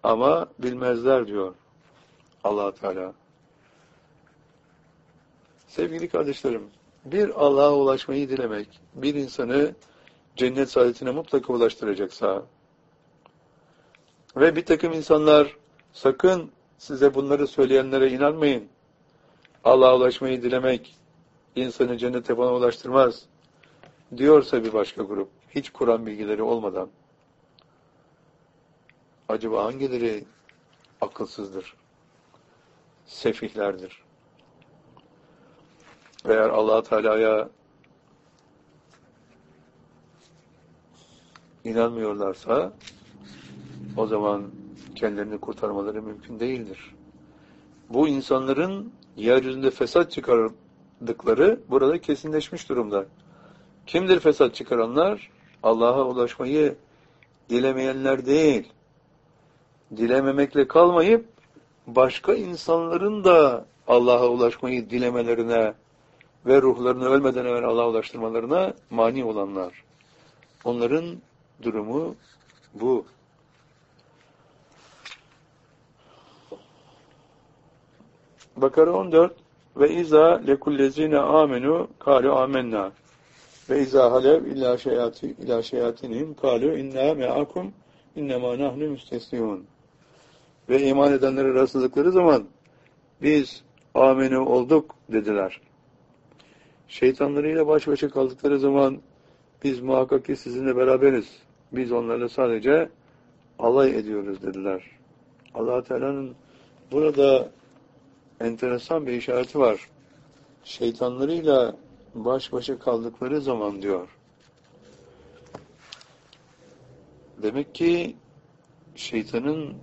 Ama bilmezler diyor Allah Teala. Sevgili kardeşlerim, bir Allah'a ulaşmayı dilemek, bir insanı cennet saadetine mutlaka ulaştıracaksa ve bir takım insanlar sakın size bunları söyleyenlere inanmayın. Allah'a ulaşmayı dilemek insanı cennete falan ulaştırmaz diyorsa bir başka grup, hiç Kur'an bilgileri olmadan, acaba hangileri akılsızdır, sefihlerdir? Eğer Allah Teala'ya inanmıyorlarsa o zaman kendilerini kurtarmaları mümkün değildir. Bu insanların yeryüzünde fesat çıkardıkları burada kesinleşmiş durumda. Kimdir fesat çıkaranlar? Allah'a ulaşmayı dilemeyenler değil. Dilememekle kalmayıp başka insanların da Allah'a ulaşmayı dilemelerine ve ruhlarını ölmeden evvel Allah'a ulaştırmalarına mani olanlar. Onların durumu bu. Bakara 14 ve iza lekullezine amenu kalu amennâ ve iza halev ila şeyatinihim kalu inna me'akum innema nahnu müsteslihun. Ve iman edenlere rastladıkları zaman biz amenu olduk dediler. Şeytanlarıyla baş başa kaldıkları zaman biz muhakkak ki sizinle beraberiz. Biz onlarla sadece alay ediyoruz dediler. Allah Teala'nın burada enteresan bir işareti var. Şeytanlarıyla baş başa kaldıkları zaman diyor. Demek ki şeytanın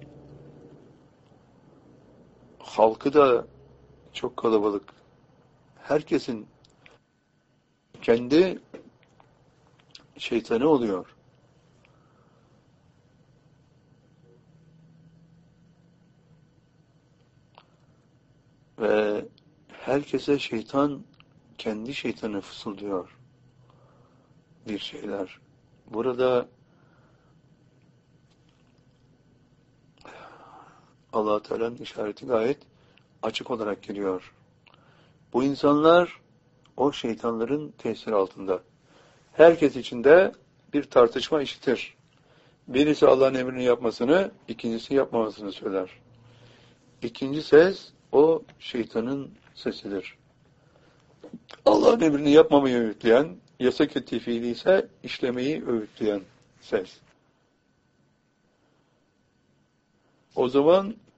halkı da çok kalabalık. Herkesin kendi şeytanı oluyor. Ve herkese şeytan kendi şeytanı fısıldıyor bir şeyler. Burada Allah Teala'nın işareti gayet açık olarak geliyor. Bu insanlar o şeytanların tesiri altında. Herkes içinde bir tartışma işitir. Birisi Allah'ın emrini yapmasını, ikincisi yapmamasını söyler. İkinci ses o şeytanın sesidir. Allah'ın emrini yapmamayı öğütleyen, yasak ettiği fiili ise işlemeyi öğütleyen ses. O zaman